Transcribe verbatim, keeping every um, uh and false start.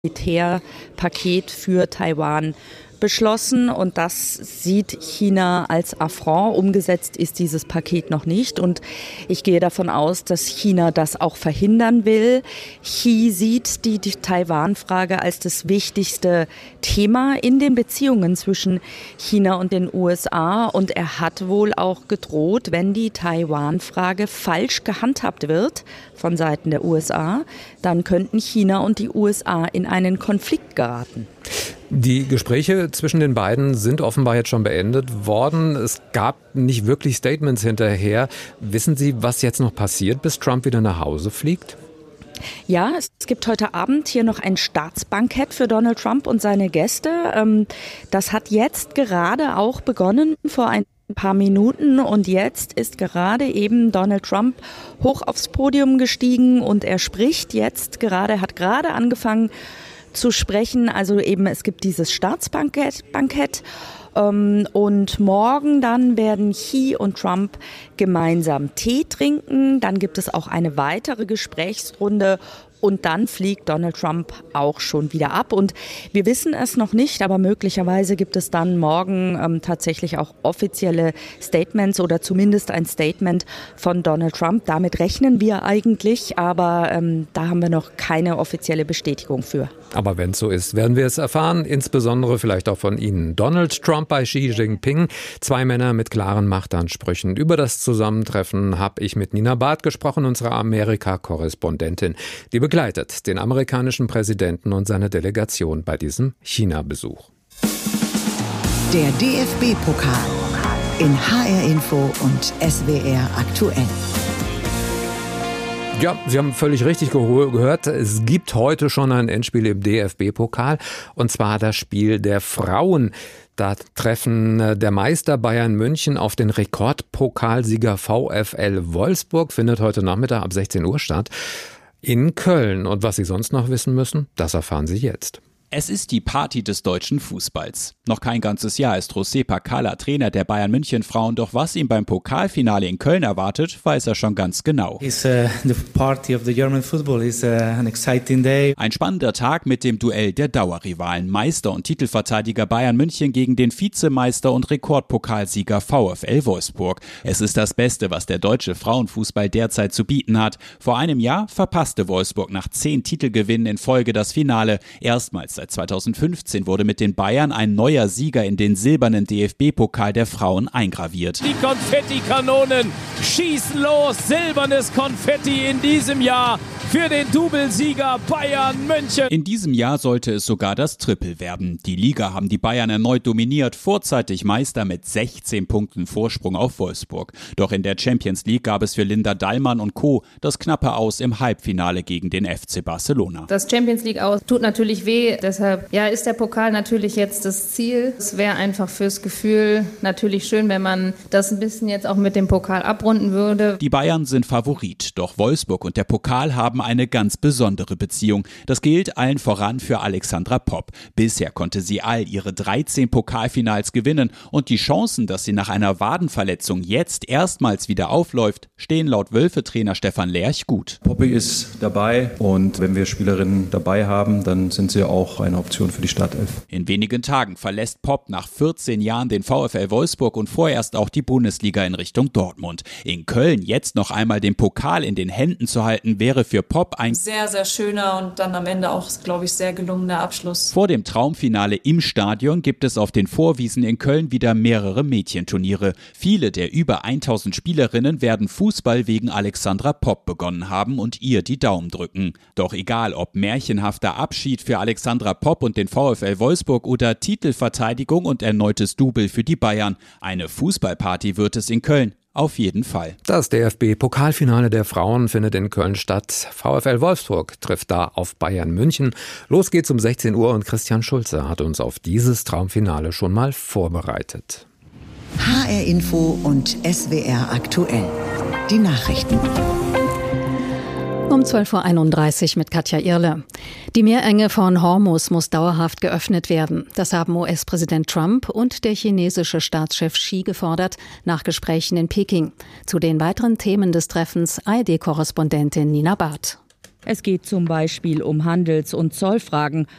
Militärpaket für Taiwan beschlossen und das sieht China als Affront. Umgesetzt ist dieses Paket noch nicht und ich gehe davon aus, dass China das auch verhindern will. Xi sieht die, die Taiwan-Frage als das wichtigste Thema in den Beziehungen zwischen China und den U S A und er hat wohl auch gedroht, wenn die Taiwan-Frage falsch gehandhabt wird von Seiten der U S A, dann könnten China und die U S A in einen Konflikt geraten. Die Gespräche zwischen den beiden sind offenbar jetzt schon beendet worden. Es gab nicht wirklich Statements hinterher. Wissen Sie, was jetzt noch passiert, bis Trump wieder nach Hause fliegt? Ja, es gibt heute Abend hier noch ein Staatsbankett für Donald Trump und seine Gäste. Das hat jetzt gerade auch begonnen vor ein paar Minuten und jetzt ist gerade eben Donald Trump hoch aufs Podium gestiegen und er spricht jetzt gerade, hat gerade angefangen zu sprechen. Also eben, es gibt dieses Staatsbankett Bankett, ähm, und morgen dann werden Xi und Trump gemeinsam Tee trinken. Dann gibt es auch eine weitere Gesprächsrunde und dann fliegt Donald Trump auch schon wieder ab. Und wir wissen es noch nicht, aber möglicherweise gibt es dann morgen ähm, tatsächlich auch offizielle Statements oder zumindest ein Statement von Donald Trump. Damit rechnen wir eigentlich, aber ähm, da haben wir noch keine offizielle Bestätigung für. Aber wenn es so ist, werden wir es erfahren, insbesondere vielleicht auch von Ihnen. Donald Trump bei Xi Jinping, zwei Männer mit klaren Machtansprüchen. Über das Zusammentreffen habe ich mit Nina Barth gesprochen, unserer Amerika-Korrespondentin. Die begleitet den amerikanischen Präsidenten und seine Delegation bei diesem China-Besuch. Der D F B-Pokal in H R Info und S W R aktuell. Ja, Sie haben völlig richtig gehört. Es gibt heute schon ein Endspiel im D F B-Pokal und zwar das Spiel der Frauen. Da treffen der Meister Bayern München auf den Rekordpokalsieger VfL Wolfsburg. Findet heute Nachmittag ab sechzehn Uhr statt in Köln. Und was Sie sonst noch wissen müssen, das erfahren Sie jetzt. Es ist die Party des deutschen Fußballs. Noch kein ganzes Jahr ist José Pacala Trainer der Bayern München Frauen, doch was ihn beim Pokalfinale in Köln erwartet, weiß er schon ganz genau. It's, uh, the party of the German football is, uh, an exciting day. Ein spannender Tag mit dem Duell der Dauerrivalen. Meister und Titelverteidiger Bayern München gegen den Vizemeister und Rekordpokalsieger VfL Wolfsburg. Es ist das Beste, was der deutsche Frauenfußball derzeit zu bieten hat. Vor einem Jahr verpasste Wolfsburg nach zehn Titelgewinnen in Folge das Finale. Erstmals seit zweitausendfünfzehn wurde mit den Bayern ein neuer Sieger in den silbernen D F B-Pokal der Frauen eingraviert. Die Konfettikanonen schießen los, silbernes Konfetti in diesem Jahr für den Doublesieger Bayern München. In diesem Jahr sollte es sogar das Triple werden. Die Liga haben die Bayern erneut dominiert, vorzeitig Meister mit sechzehn Punkten Vorsprung auf Wolfsburg. Doch in der Champions League gab es für Linda Dallmann und Co. das knappe Aus im Halbfinale gegen den F C Barcelona. Das Champions League Aus tut natürlich weh, deshalb ja, ist der Pokal natürlich jetzt das Ziel. Es wäre einfach fürs Gefühl natürlich schön, wenn man das ein bisschen jetzt auch mit dem Pokal abrunden würde. Die Bayern sind Favorit, doch Wolfsburg und der Pokal haben eine ganz besondere Beziehung. Das gilt allen voran für Alexandra Popp. Bisher konnte sie all ihre dreizehn Pokalfinals gewinnen und die Chancen, dass sie nach einer Wadenverletzung jetzt erstmals wieder aufläuft, stehen laut Wölfe-Trainer Stefan Lerch gut. Poppy ist dabei und wenn wir Spielerinnen dabei haben, dann sind sie auch eine Option für die Startelf. In wenigen Tagen verlässt Popp nach vierzehn Jahren den VfL Wolfsburg und vorerst auch die Bundesliga in Richtung Dortmund. In Köln jetzt noch einmal den Pokal in den Händen zu halten, wäre für Popp ein sehr, sehr schöner und dann am Ende auch, glaube ich, sehr gelungener Abschluss. Vor dem Traumfinale im Stadion gibt es auf den Vorwiesen in Köln wieder mehrere Mädchenturniere. Viele der über tausend Spielerinnen werden Fußball wegen Alexandra Popp begonnen haben und ihr die Daumen drücken. Doch egal, ob märchenhafter Abschied für Alexandra Popp und den VfL Wolfsburg oder Titelverteidigung und erneutes Double für die Bayern, eine Fußballparty wird es in Köln. Auf jeden Fall. Das D F B-Pokalfinale der Frauen findet in Köln statt. VfL Wolfsburg trifft da auf Bayern München. Los geht's um sechzehn Uhr und Christian Schulze hat uns auf dieses Traumfinale schon mal vorbereitet. H R Info und S W R aktuell. Die Nachrichten. Um zwölf Uhr einunddreißig mit Katja Irle. Die Meerenge von Hormuz muss dauerhaft geöffnet werden. Das haben U S-Präsident Trump und der chinesische Staatschef Xi gefordert, nach Gesprächen in Peking. Zu den weiteren Themen des Treffens A R D-Korrespondentin Nina Barth. Es geht zum Beispiel um Handels- und Zollfragen